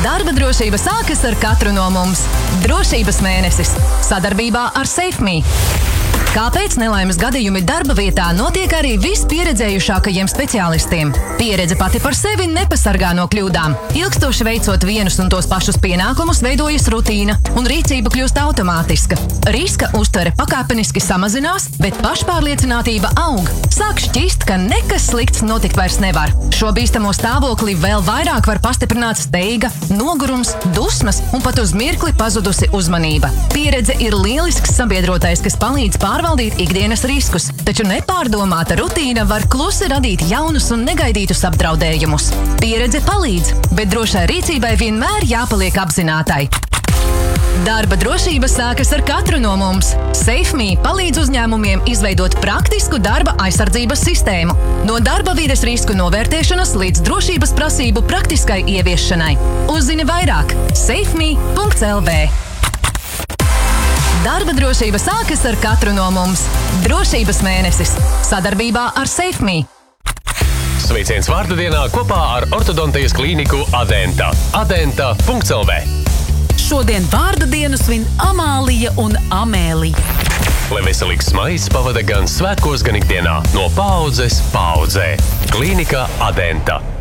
Darba drošība sākas ar katru no mums. Drošības mēnesis sadarbībā ar SafeMe. Kāpēc nelaimes gadījumi darba vietā notiek arī vispieredzējušākajiem speciālistiem? Pieredze pati par sevi nepasargā no kļūdām. Ilgstoši veicot vienus un tos pašus pienākumus, veidojas rutīna, un rīcība kļūst automātiska. Riska uztvere pakāpeniski samazinās, bet pašpārliecinātība aug. Sāk šķist, ka nekas slikts notikt vairs nevar. Šo bīstamo stāvokli vēl vairāk var pastiprināt steiga, nogurums, dusmas un pat uz mirkli pazudusi uzmanība. Pieredze ir lielisks sabiedrotais, kas palīdz pārvaldīt ikdienas riskus, taču nepārdomāta rutīna var klusi radīt jaunus un negaidītus apdraudējumus. Pieredze palīdz, bet drošai rīcībai vienmēr jāpaliek apzinātai. Darba drošība sākas ar katru no mums. SafeMe palīdz uzņēmumiem izveidot praktisku darba aizsardzības sistēmu. No darba vides risku novērtēšanas līdz drošības prasību praktiskai ieviešanai. Uzzini vairāk safeme.lv. Darba drošība sākas ar katru no mums. Drošības mēnesis sadarbībā ar SafeMe. Sveiciens vārdu dienā kopā ar ortodontijas klīniku Adenta. Adenta.lv. Šodien vārdu dienu svin Amālija un Amēlija. Lai veselīgs smaids pavada gan svētkos, gan ikdienā. No paaudzes paaudzē. Klīnika Adenta.